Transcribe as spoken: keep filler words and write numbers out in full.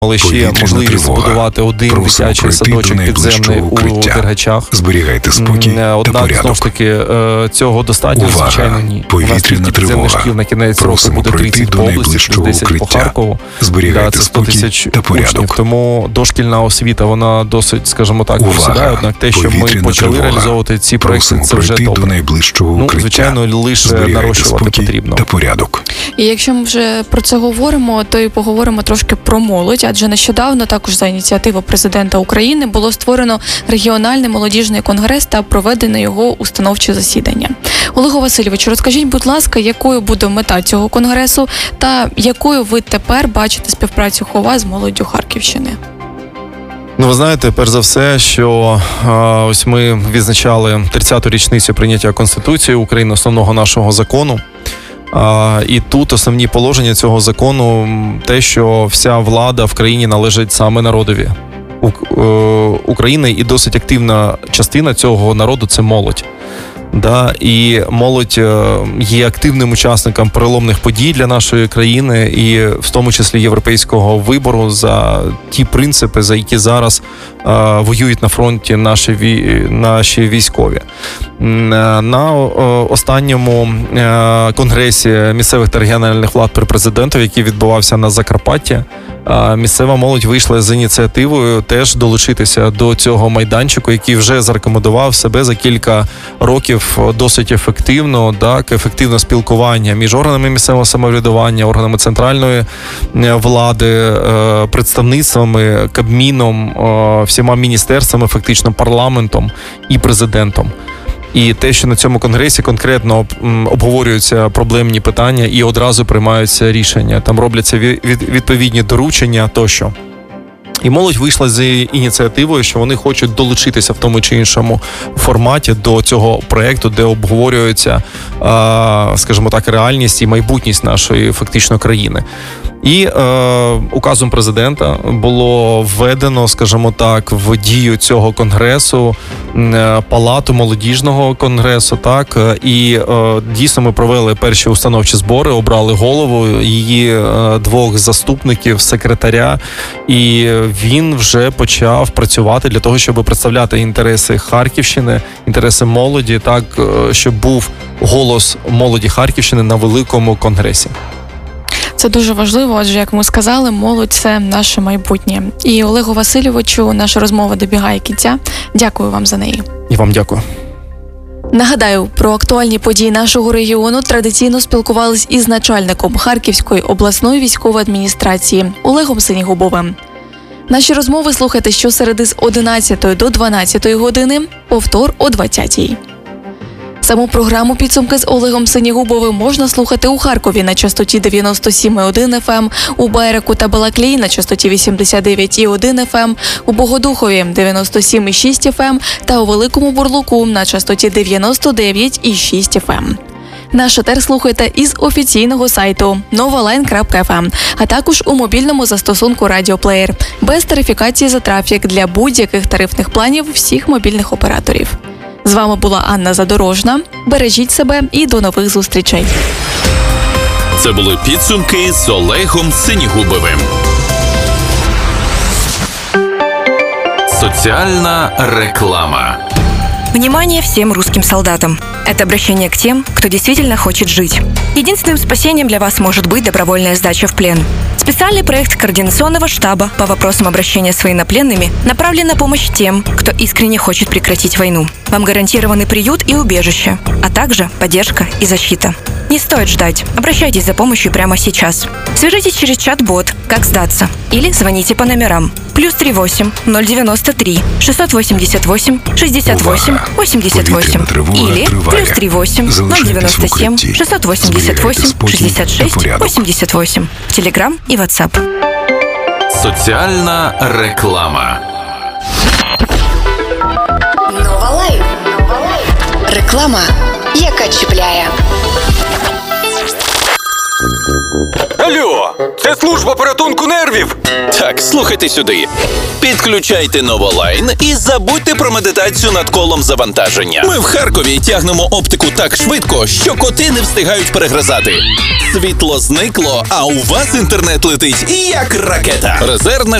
Але ще можливість збудувати один Просимо дитячий садочок підземний у Дергачах. Зберігайте спокій та Однак, порядок. знову ж таки, цього достатньо, Увага! звичайно, ні. Повітряна тривога. Шкіл на кінець року Просимо буде пройти тридцять до по області, найближчого десять по укриття. Харкову. Зберігайте Да, це сто спокій тисяч та порядок. учнів. Тому дошкільна освіта, вона досить, скажімо так, Увага! просідає. Однак те, що ми Повітряна почали тривога. реалізовувати ці проекти, Просимо це вже пройти до добре. найближчого Ну, укриття. звичайно, лише Зберігайте нарощувати спокій потрібно. та порядок. І якщо ми вже про це говоримо, то і поговоримо трошки про молодь, адже нещодавно також за ініціативу президента України було створено регіональний молодіжний конгрес та проведено його установче засідання. Олегу Васильовичу, розкажіть, будь ласка, якою буде мета цього конгресу та якою ви тепер бачите співпрацю ХОВА з молоддю Харківщини? Ну, ви знаєте, перш за все, що а, ось ми відзначали тридцяту річницю прийняття Конституції України, основного нашого закону. А, і тут основні положення цього закону те, що вся влада в країні належить саме народові України, і досить активна частина цього народу – це молодь. Да, і молодь є активним учасником переломних подій для нашої країни, і в тому числі європейського вибору за ті принципи, за які зараз е, воюють на фронті наші, вій, наші військові. На останньому е, конгресі місцевих та регіональних влад при президентові, який відбувався на Закарпатті, е, місцева молодь вийшла з ініціативою теж долучитися до цього майданчику, який вже зарекомендував себе за кілька років досить ефективно, так, ефективне спілкування між органами місцевого самоврядування, органами центральної влади, представництвами, Кабміном, всіма міністерствами, фактично парламентом і президентом. І те, що на цьому конгресі конкретно обговорюються проблемні питання і одразу приймаються рішення, там робляться відповідні доручення тощо. І молодь вийшла з ініціативою, що вони хочуть долучитися в тому чи іншому форматі до цього проєкту, де обговорюється, скажімо так, реальність і майбутність нашої фактично країни. І е, указом президента було введено, скажімо так, в дію цього конгресу е, палату молодіжного конгресу, так, і е, дійсно ми провели перші установчі збори, обрали голову, її е, двох заступників, секретаря, і він вже почав працювати для того, щоб представляти інтереси Харківщини, інтереси молоді, так, щоб був голос молоді Харківщини на великому конгресі. Це дуже важливо, адже, як ми сказали, молодь – це наше майбутнє. І Олегу Васильовичу наша розмова добігає кінця. Дякую вам за неї. І вам дякую. Нагадаю, про актуальні події нашого регіону традиційно спілкувались із начальником Харківської обласної військової адміністрації Олегом Синігубовим. Наші розмови слухайте щосереди з одинадцятої до дванадцятої години, повтор о двадцятій. Саму програму «Підсумки» з Олегом Синігубовим можна слухати у Харкові на частоті дев'яносто сім і один еф ем, у Байраку та Балаклії на частоті вісімдесят дев'ять і один еф ем, у Богодухові дев'яносто сім і шість еф ем та у Великому Бурлуку на частоті дев'яносто дев'ять і шість еф ем. Наш етер слухайте із офіційного сайту новалайн крапка еф ем, а також у мобільному застосунку «Радіоплеєр» без тарифікації за трафік для будь-яких тарифних планів всіх мобільних операторів. З вами була Анна Задорожна. Бережіть себе і до нових зустрічей. Це були підсумки з Олегом Синігубовим. Соціальна реклама. Внимание всем русским солдатам. Это обращение к тем, кто действительно хочет жить. Единственным спасением для вас может быть добровольная сдача в плен. Специальный проект Координационного штаба по вопросам обращения с военнопленными направлен на помощь тем, кто искренне хочет прекратить войну. Вам гарантированы приют и убежище, а также поддержка и защита. Не стоит ждать. Обращайтесь за помощью прямо сейчас. Свяжитесь через чат-бот «Как сдаться» или звоните по номерам плюс три восемь ноль девяносто три шестьсот восемьдесят восемь шестьдесят восемь восемьдесят восемь или плюс три восемь ноль девяносто семь шестьсот восемьдесят восемь шестьдесят шесть восемьдесят восемь в Телеграм и WhatsApp. Соціальна реклама. Новалайн. Реклама, яка чіпляє. Алло, це служба порятунку нервів. Так, слухайте сюди. Підключайте Новолайн і забудьте про медитацію над колом завантаження. Ми в Харкові тягнемо оптику так швидко, що коти не встигають перегризати. Світло зникло, а у вас інтернет летить як ракета. Резервна